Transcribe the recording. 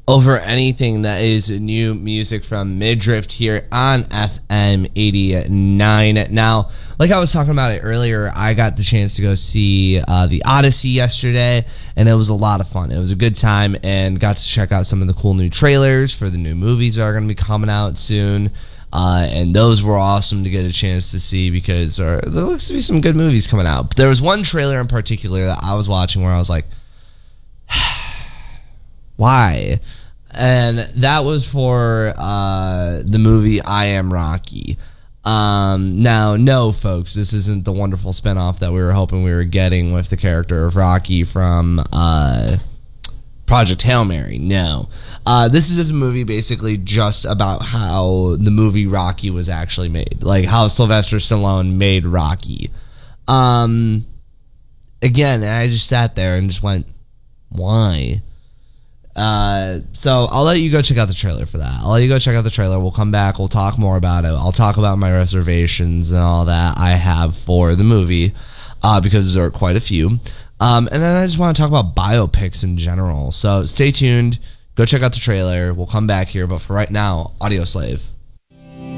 over anything that is new music from Midriff here on FM 89. Now, like I was talking about it earlier, I got the chance to go see the Odyssey yesterday, and it was a lot of fun. It was a good time, and got to check out some of the cool new trailers for the new movies that are going to be coming out soon. And those were awesome to get a chance to see because there looks to be some good movies coming out. But there was one trailer in particular that I was watching where I was like, why? And that was for the movie I Am Rocky. Now, no, folks, this isn't the wonderful spinoff that we were hoping we were getting with the character of Rocky from Project Hail Mary. No. This is just a movie basically just about how the movie Rocky was actually made. Like how Sylvester Stallone made Rocky. Again, I just sat there and just went, why? So I'll let you go check out the trailer for that. I'll let you go check out the trailer. We'll come back. We'll talk more about it. I'll talk about my reservations and all that I have for the movie, because there are quite a few. And then I just want to talk about biopics in general. So stay tuned. Go check out the trailer. We'll come back here. But for right now, Audio Slave.